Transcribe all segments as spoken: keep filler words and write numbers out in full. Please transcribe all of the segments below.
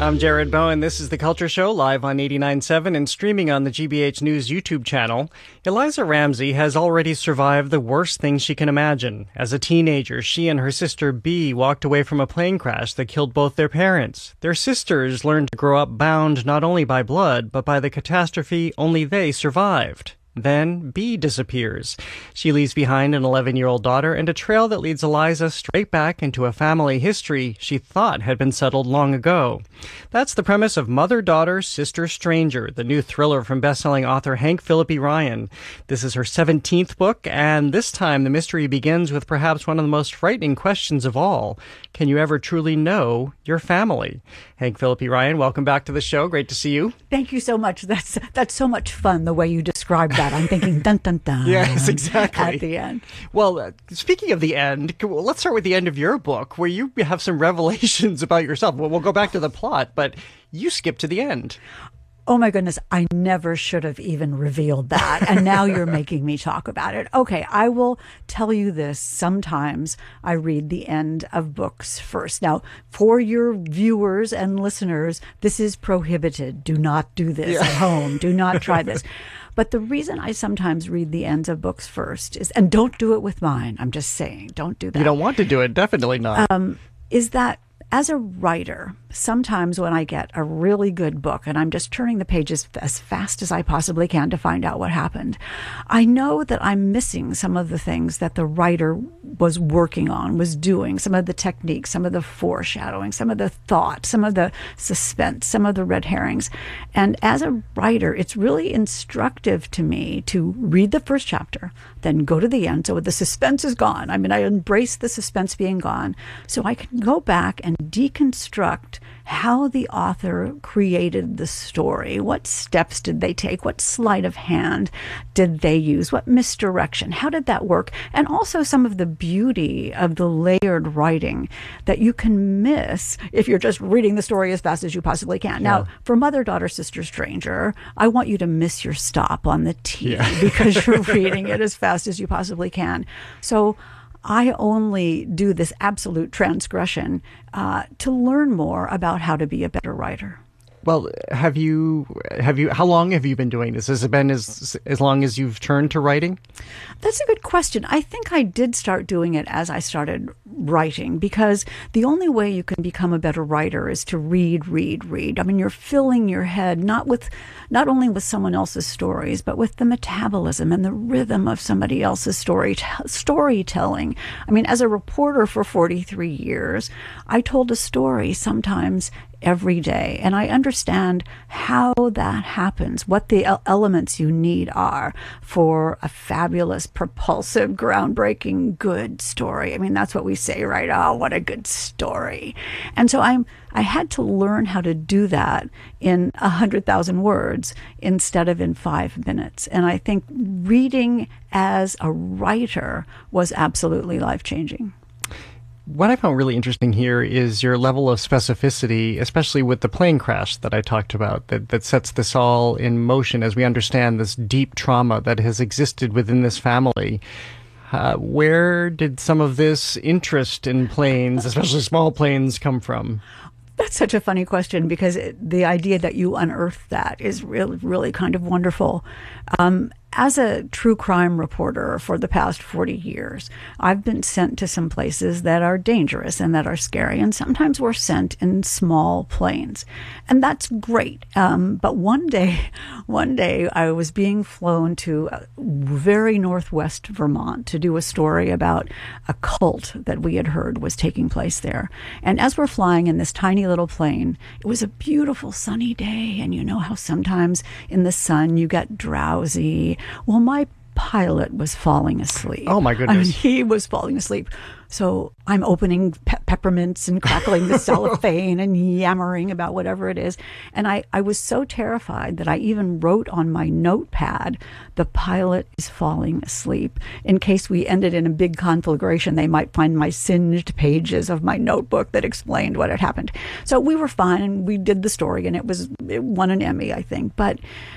I'm Jared Bowen. This is The Culture Show, live on eighty-nine point seven and streaming on the G B H News YouTube channel. Eliza Ramsey has already survived the worst things she can imagine. As a teenager, she and her sister Bea walked away from a plane crash that killed both their parents. Their sisters learned to grow up bound not only by blood, but by the catastrophe only they survived. Then Bea disappears. She leaves behind an eleven-year-old daughter and a trail that leads Eliza straight back into a family history she thought had been settled long ago. That's the premise of Mother, Daughter, Sister, Stranger, the new thriller from best-selling author Hank Phillippi Ryan. This is her seventeenth book, and this time the mystery begins with perhaps one of the most frightening questions of all. Can you ever truly know your family? Hank Phillippi Ryan, welcome back to the show. Great to see you. Thank you so much. That's that's so much fun, the way you described that. I'm thinking dun dun dun. Yes, exactly. At the end. Well, uh, speaking of the end, let's start with the end of your book, where you have some revelations about yourself. Well, we'll go back to the plot, but you skip to the end. Oh my goodness, I never should have even revealed that. And now you're making me talk about it. Okay, I will tell you this. Sometimes I read the end of books first. Now, for your viewers and listeners, this is prohibited. Do not do this yeah. at home. Do not try this. But the reason I sometimes read the ends of books first is, and don't do it with mine, I'm just saying, don't do that. You don't want to do it, definitely not. Um, is that as a writer, sometimes when I get a really good book and I'm just turning the pages as fast as I possibly can to find out what happened, I know that I'm missing some of the things that the writer was working on, was doing, some of the techniques, some of the foreshadowing, some of the thought, some of the suspense, some of the red herrings. And as a writer, it's really instructive to me to read the first chapter, then go to the end. So the suspense is gone. I mean, I embrace the suspense being gone, so I can go back and deconstruct how the author created the story. What steps did they take? What sleight of hand did they use? What misdirection? How did that work? And also some of the beauty of the layered writing that you can miss if you're just reading the story as fast as you possibly can. Yeah. Now, for Mother, Daughter, Sister, Stranger, I want you to miss your stop on the T yeah. because you're reading it as fast as you possibly can. So I only do this absolute transgression uh, to learn more about how to be a better writer. Well, have you, have you, how long have you been doing this? Has it been as, as long as you've turned to writing? That's a good question. I think I did start doing it as I started writing, because the only way you can become a better writer is to read, read, read. I mean, you're filling your head not with, not only with someone else's stories, but with the metabolism and the rhythm of somebody else's story, storytelling. I mean, as a reporter for forty-three years, I told a story sometimes every day. And I understand how that happens, what the elements you need are for a fabulous, propulsive, groundbreaking, good story. I mean, that's what we say, right? Oh, what a good story. And so I'm, I had to learn how to do that in a hundred thousand words instead of in five minutes. And I think reading as a writer was absolutely life-changing. What I found really interesting here is your level of specificity, especially with the plane crash that I talked about, that, that sets this all in motion as we understand this deep trauma that has existed within this family. Uh, where did some of this interest in planes, especially small planes, come from? That's such a funny question, because it, the idea that you unearthed that is really, really kind of wonderful. Um, As a true crime reporter for the past forty years, I've been sent to some places that are dangerous and that are scary, and sometimes we're sent in small planes, and that's great. Um, but one day, one day I was being flown to very northwest Vermont to do a story about a cult that we had heard was taking place there. And as we're flying in this tiny little plane, it was a beautiful sunny day, and you know how sometimes in the sun you get drowsy. Well, my pilot was falling asleep. Oh, my goodness. I mean, he was falling asleep. So I'm opening pe- peppermints and crackling the cellophane and yammering about whatever it is. And I, I was so terrified that I even wrote on my notepad, "The pilot is falling asleep." In case we ended in a big conflagration, they might find my singed pages of my notebook that explained what had happened. So we were fine, and we did the story, and it was, it won an Emmy, I think. But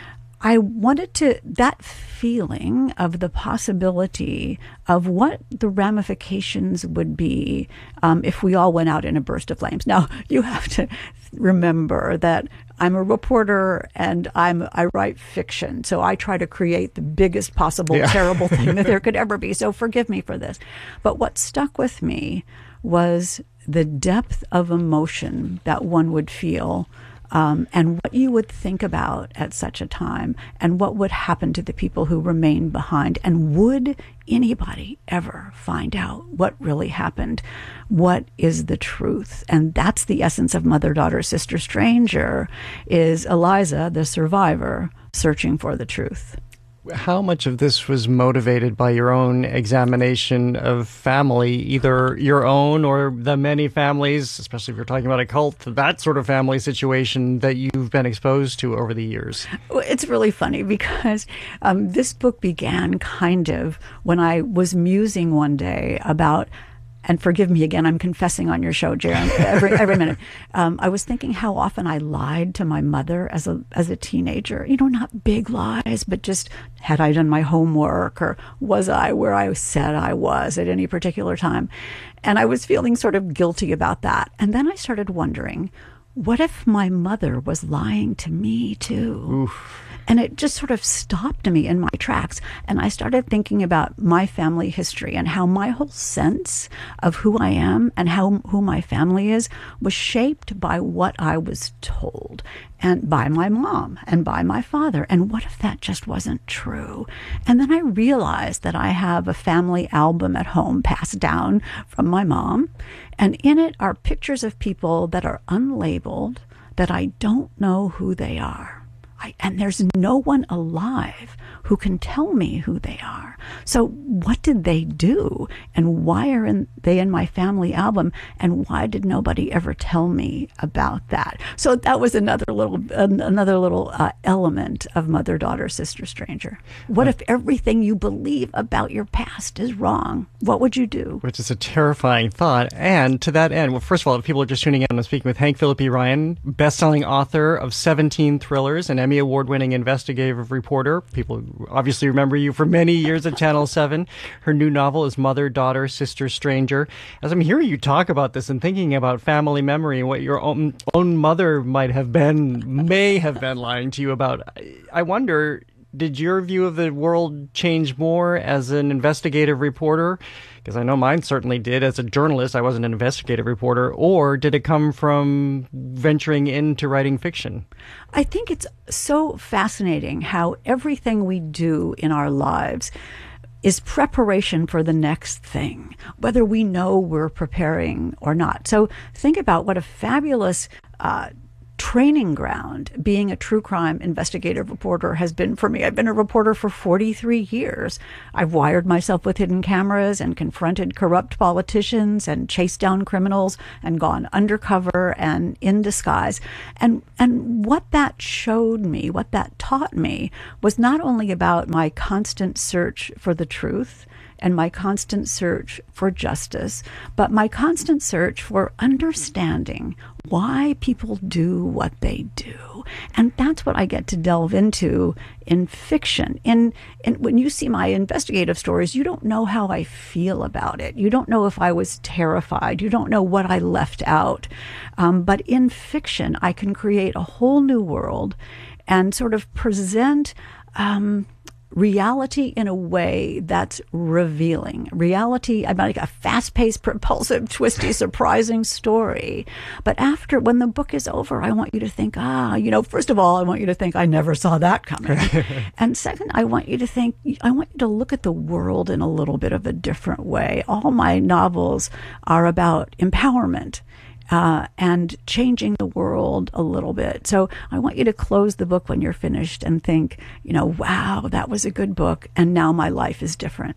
I wanted to, that feeling of the possibility of what the ramifications would be um, if we all went out in a burst of flames. Now, you have to remember that I'm a reporter and I'm I write fiction, so I try to create the biggest possible yeah. terrible thing that there could ever be. So forgive me for this. But what stuck with me was the depth of emotion that one would feel, um, and what you would think about at such a time, and what would happen to the people who remained behind, and would anybody ever find out what really happened? What is the truth? And that's the essence of Mother, Daughter, Sister, Stranger, is Eliza, the survivor, searching for the truth. How much of this was motivated by your own examination of family, either your own or the many families, especially if you're talking about a cult, that sort of family situation that you've been exposed to over the years? Well, it's really funny because um, this book began kind of when I was musing one day about, and forgive me again, I'm confessing on your show, Jaron, every every minute. Um, I was thinking how often I lied to my mother as a as a teenager. You know, not big lies, but just had I done my homework, or was I where I said I was at any particular time? And I was feeling sort of guilty about that. And then I started wondering, what if my mother was lying to me too? Oof. And it just sort of stopped me in my tracks. And I started thinking about my family history and how my whole sense of who I am and how who my family is was shaped by what I was told, and by my mom and by my father. And what if that just wasn't true? And then I realized that I have a family album at home passed down from my mom. And in it are pictures of people that are unlabeled, that I don't know who they are. I, and there's no one alive who can tell me who they are. So what did they do? And why are in, they in my family album? And why did nobody ever tell me about that? So that was another little another little uh, element of Mother, Daughter, Sister, Stranger. What if everything you believe about your past is wrong? What would you do? Which is a terrifying thought. And to that end, well, first of all, if people are just tuning in, I'm speaking with Hank Phillippi Ryan, best-selling author of seventeen thrillers, and Emmy Award-winning investigative reporter. People obviously remember you for many years at Channel seven. Her new novel is Mother, Daughter, Sister, Stranger. As I'm hearing you talk about this and thinking about family memory and what your own, own mother might have been, may have been lying to you about, I wonder, did your view of the world change more as an investigative reporter? Because I know mine certainly did. As a journalist, I wasn't an investigative reporter. Or did it come from venturing into writing fiction? I think it's so fascinating how everything we do in our lives is preparation for the next thing, whether we know we're preparing or not. So think about what a fabulous uh, training ground being a true crime investigative reporter has been for me. I've been a reporter for forty-three years. I've wired myself with hidden cameras and confronted corrupt politicians and chased down criminals and gone undercover and in disguise. And and what that showed me, what that taught me, was not only about my constant search for the truth and my constant search for justice, but my constant search for understanding why people do what they do. And that's what I get to delve into in fiction. In, in when you see my investigative stories, you don't know how I feel about it. You don't know if I was terrified. You don't know what I left out. Um, but in fiction, I can create a whole new world and sort of present um, reality in a way that's revealing. Reality, I'm like a fast-paced, propulsive, twisty, surprising story. But after, when the book is over, I want you to think, ah, you know, first of all, I want you to think, I never saw that coming. And second, I want you to think, I want you to look at the world in a little bit of a different way. All my novels are about empowerment. Uh, and changing the world a little bit. So I want you to close the book when you're finished and think, you know, wow, that was a good book, and now my life is different.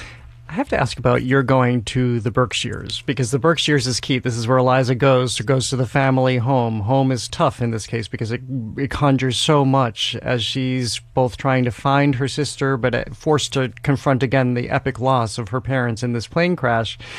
I have to ask about your going to the Berkshires, because the Berkshires is key. This is where Eliza goes, goes to the family home. Home is tough in this case because it, it conjures so much as she's both trying to find her sister, but forced to confront again the epic loss of her parents in this plane crash.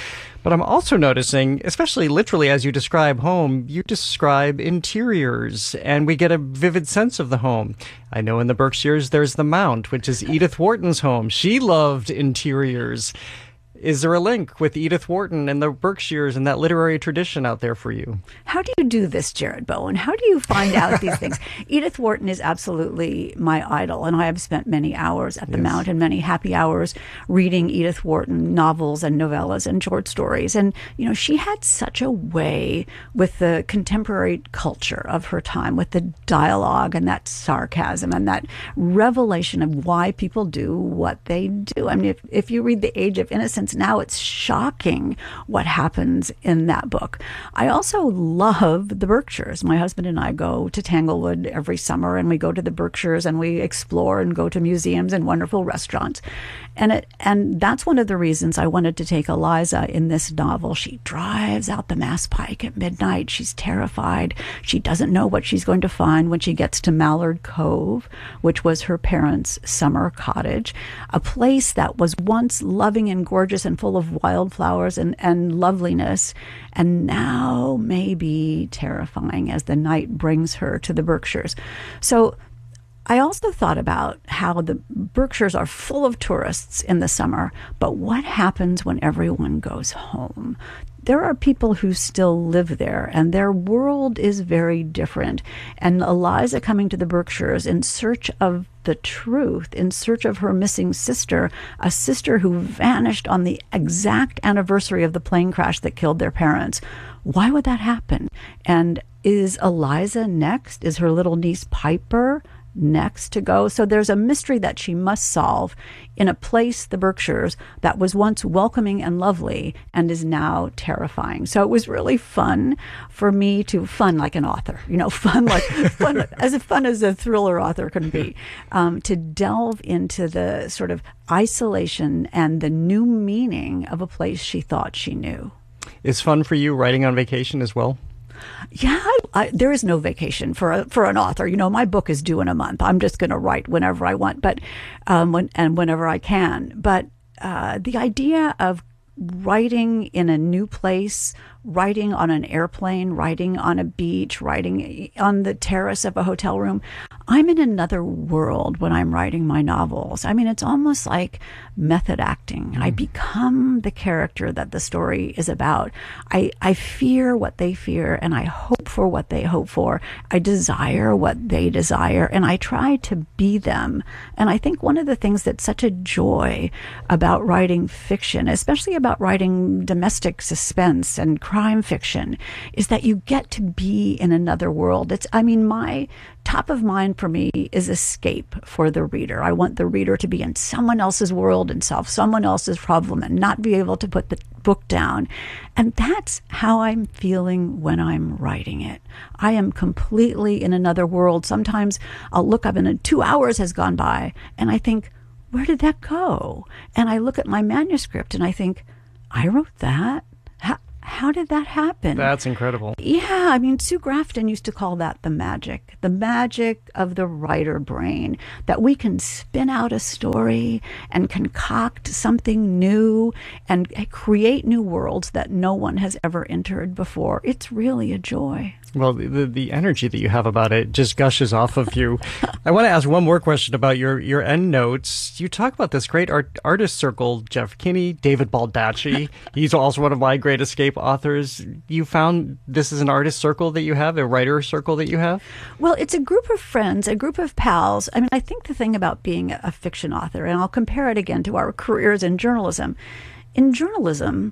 But I'm also noticing, especially literally as you describe home, you describe interiors, and we get a vivid sense of the home. I know in the Berkshires there's the Mount, which is Edith Wharton's home. She loved interiors. Is there a link with Edith Wharton and the Berkshires and that literary tradition out there for you? How do you do this, Jared Bowen? How do you find out these things? Edith Wharton is absolutely my idol, and I have spent many hours at the yes. Mount and many happy hours reading Edith Wharton novels and novellas and short stories. And, you know, she had such a way with the contemporary culture of her time, with the dialogue and that sarcasm and that revelation of why people do what they do. I mean, if, if you read The Age of Innocence, now it's shocking what happens in that book. I also love the Berkshires. My husband and I go to Tanglewood every summer, and we go to the Berkshires and we explore and go to museums and wonderful restaurants. And it, and that's one of the reasons I wanted to take Eliza in this novel. She drives out the Mass Pike at midnight. She's terrified. She doesn't know what she's going to find when she gets to Mallard Cove, which was her parents' summer cottage, a place that was once loving and gorgeous and full of wildflowers and, and loveliness, and now may be terrifying as the night brings her to the Berkshires. So I also thought about how the Berkshires are full of tourists in the summer, but what happens when everyone goes home? There are people who still live there, and their world is very different. And Eliza coming to the Berkshires in search of the truth, in search of her missing sister, a sister who vanished on the exact anniversary of the plane crash that killed their parents. Why would that happen? And is Eliza next? Is her little niece Piper next to go? So there's a mystery that she must solve in a place, the Berkshires, that was once welcoming and lovely and is now terrifying. So it was really fun for me to, fun like an author, you know, fun like, fun, as fun as a thriller author can be, um, to delve into the sort of isolation and the new meaning of a place she thought she knew. Is fun for you writing on vacation as well? Yeah, I, I, there is no vacation for a, for an author. You know, my book is due in a month. I'm just going to write whenever I want, but um, when, and whenever I can. But uh, the idea of writing in a new place, writing on an airplane, writing on a beach, writing on the terrace of a hotel room, I'm in another world when I'm writing my novels. I mean, it's almost like method acting. Mm. I become the character that the story is about. I, I fear what they fear, and I hope for what they hope for. I desire what they desire, and I try to be them. And I think one of the things that's such a joy about writing fiction, especially about writing domestic suspense and crime fiction, is that you get to be in another world. It's, I mean, my top of mind for me is escape for the reader. I want the reader to be in someone else's world and solve someone else's problem and not be able to put the book down. And that's how I'm feeling when I'm writing it. I am completely in another world. Sometimes I'll look up and two hours has gone by and I think, where did that go? And I look at my manuscript and I think, I wrote that? How, how did that happen? That's incredible. Yeah, I mean, Sue Grafton used to call that the magic, the magic of the writer brain, that we can spin out a story and concoct something new and create new worlds that no one has ever entered before. It's really a joy. Well, the the energy that you have about it just gushes off of you. I want to ask one more question about your, your end notes. You talk about this great art, artist circle, Jeff Kinney, David Baldacci. He's also one of my great escape authors. You found this is an artist circle that you have, a writer circle that you have? Well, it's a group of friends, a group of pals. I mean, I think the thing about being a fiction author, and I'll compare it again to our careers in journalism. In journalism,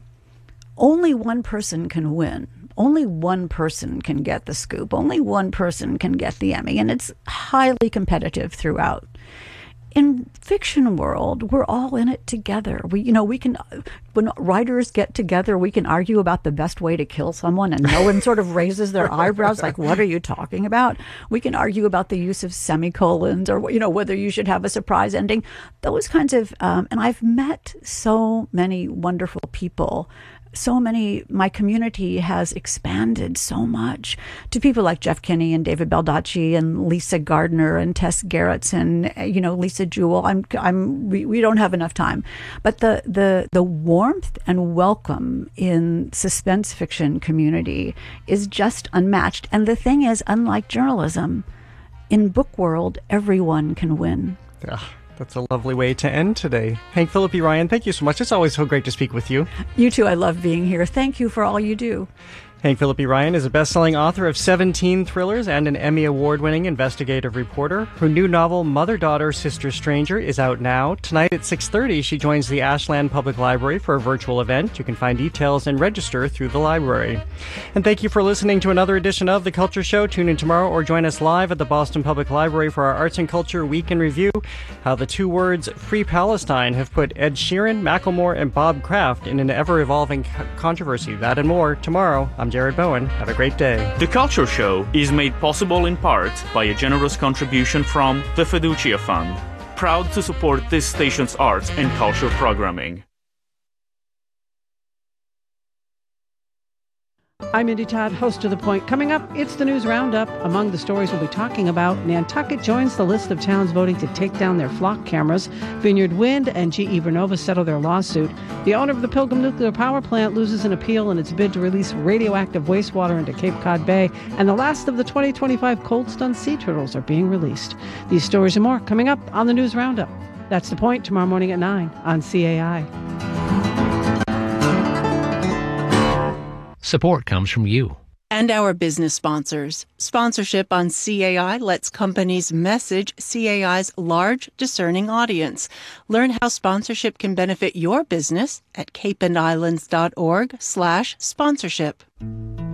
only one person can win. Only one person can get the scoop. Only one person can get the Emmy, and it's highly competitive throughout. In fiction world, we're all in it together. We, you know, we can, when writers get together, we can argue about the best way to kill someone, and no one sort of raises their eyebrows like, "What are you talking about?" We can argue about the use of semicolons, or you know, whether you should have a surprise ending. Those kinds of, um, and I've met so many wonderful people so many, my community has expanded so much to people like Jeff Kinney and David Baldacci and Lisa Gardner and Tess Gerritsen, you know, Lisa Jewell. I'm, I'm, we, we don't have enough time. But the, the, the warmth and welcome in suspense fiction community is just unmatched. And the thing is, unlike journalism, in book world, everyone can win. Yeah. That's a lovely way to end today. Hank Phillippi Ryan, thank you so much. It's always so great to speak with you. You too. I love being here. Thank you for all you do. Hank Phillippi Ryan is a best-selling author of seventeen thrillers and an Emmy Award-winning investigative reporter. Her new novel, Mother-Daughter, Sister Stranger, is out now. Tonight at six thirty, she joins the Ashland Public Library for a virtual event. You can find details and register through the library. And thank you for listening to another edition of The Culture Show. Tune in tomorrow or join us live at the Boston Public Library for our Arts and Culture Week in Review. How the two words Free Palestine have put Ed Sheeran, Macklemore, and Bob Kraft in an ever-evolving controversy. That and more tomorrow. I'm Jared Bowen. Have a great day. The Culture Show is made possible in part by a generous contribution from the Fiducia Fund, proud to support this station's arts and culture programming. I'm Indy Todd, host of The Point. Coming up, it's the News Roundup. Among the stories we'll be talking about, Nantucket joins the list of towns voting to take down their flock cameras. Vineyard Wind and G E Vernova settle their lawsuit. The owner of the Pilgrim Nuclear Power Plant loses an appeal in its bid to release radioactive wastewater into Cape Cod Bay. And the last of the twenty twenty-five cold stunned sea turtles are being released. These stories and more coming up on the News Roundup. That's The Point tomorrow morning at nine on C A I. Support comes from you. And our business sponsors. Sponsorship on C A I lets companies message C A I's large, discerning audience. Learn how sponsorship can benefit your business at cape and islands dot org slash sponsorship.